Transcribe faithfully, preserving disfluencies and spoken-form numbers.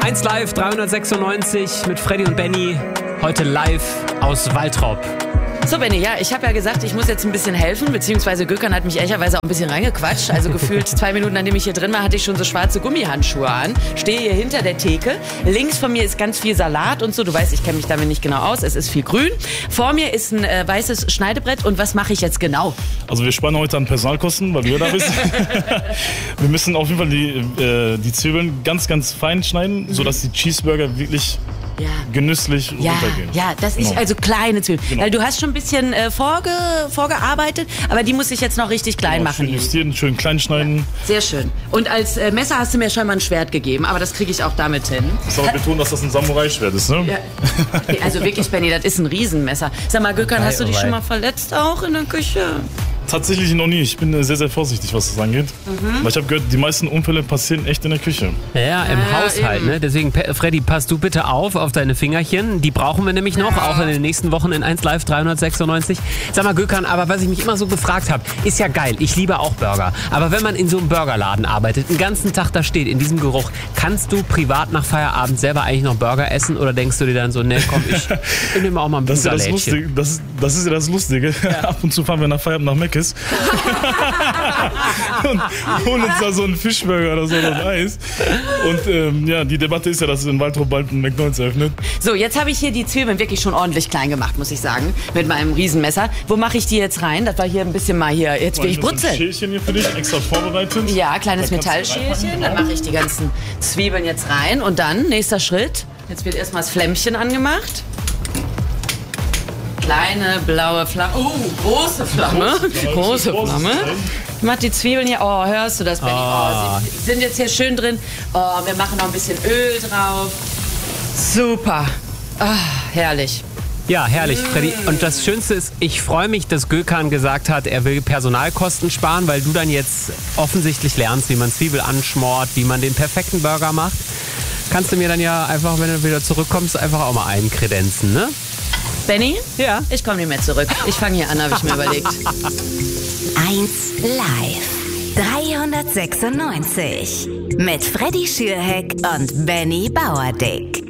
eins Live dreihundertsechsundneunzig mit Freddy und Benny. Heute live aus Waltrop. So, Benny, ja, ich habe ja gesagt, ich muss jetzt ein bisschen helfen, beziehungsweise Gökhan hat mich ehrlicherweise auch ein bisschen reingequatscht. Also gefühlt zwei Minuten, nachdem ich hier drin war, hatte ich schon so schwarze Gummihandschuhe an. Stehe hier hinter der Theke. Links von mir ist ganz viel Salat und so. Du weißt, ich kenne mich damit nicht genau aus. Es ist viel grün. Vor mir ist ein äh, weißes Schneidebrett. Und was mache ich jetzt genau? Also wir sparen heute an Personalkosten, weil wir da wissen. Wir müssen auf jeden Fall die, äh, die Zwiebeln ganz, ganz fein schneiden, mhm. sodass die Cheeseburger wirklich ja. genüsslich ja, runtergehen. Ja, das ist genau. also kleine Zwiebeln. Genau. Weil du hast schon ein bisschen äh, vorge, vorgearbeitet, aber die muss ich jetzt noch richtig klein genau, machen. Schön justieren, schön klein schneiden. Ja, sehr schön. Und als äh, Messer hast du mir schon mal ein Schwert gegeben, aber das kriege ich auch damit hin. Ich soll betonen, dass das ein Samurai-Schwert ist, ne? Ja. Okay, also wirklich, Benny, das ist ein Riesenmesser. Sag mal, Gökhan, hast du dich schon mal verletzt auch in der Küche? Tatsächlich noch nie. Ich bin sehr, sehr vorsichtig, was das angeht. Mhm. Weil ich habe gehört, die meisten Unfälle passieren echt in der Küche. Ja, im ja, Haushalt. Ne? Deswegen, Freddy, pass du bitte auf, auf deine Fingerchen. Die brauchen wir nämlich noch, ja. auch in den nächsten Wochen in eins Live dreihundertsechsundneunzig. Sag mal, Gökhan, aber was ich mich immer so gefragt habe, ist ja geil. Ich liebe auch Burger. Aber wenn man in so einem Burgerladen arbeitet, den ganzen Tag da steht, in diesem Geruch, kannst du privat nach Feierabend selber eigentlich noch Burger essen? Oder denkst du dir dann so, ne, komm, ich, ich nehme auch mal ein das ist, ja das, Salätchen. Lustige, das, das ist ja das Lustige. Ja. Ab und zu fahren wir nach Feierabend nach Meckes. und holen uns da so einen Fischburger oder so oder ein Eis. Und ähm, ja, die Debatte ist ja, dass es in Waltrop bald ein McDonald's eröffnet. So, jetzt habe ich hier die Zwiebeln wirklich schon ordentlich klein gemacht, muss ich sagen, mit meinem Riesenmesser. Wo mache ich die jetzt rein? Das war hier ein bisschen mal hier, jetzt will ich brutzeln. Ein Schälchen hier für dich, extra vorbereitet. Ja, kleines Metallschälchen. Dann mache ich die ganzen Zwiebeln jetzt rein. Und dann, nächster Schritt, jetzt wird erstmal das Flämmchen angemacht. Kleine blaue Flamme. Oh, große Flamme. Große, große Flamme. Ich mach die Zwiebeln hier. Oh, hörst du das, Benny? Oh, sie sind jetzt hier schön drin. Oh, wir machen noch ein bisschen Öl drauf. Super. Oh, herrlich. Ja, herrlich, Freddy. Und das Schönste ist, ich freue mich, dass Gökhan gesagt hat, er will Personalkosten sparen, weil du dann jetzt offensichtlich lernst, wie man Zwiebel anschmort, wie man den perfekten Burger macht. Kannst du mir dann ja einfach, wenn du wieder zurückkommst, einfach auch mal einkredenzen, ne? Benny? Ja? Ich komme nicht mehr zurück. Ich fange hier an, habe ich mir überlegt. eins Live dreihundertsechsundneunzig mit Freddy Schürheck und Benny Bauerdick.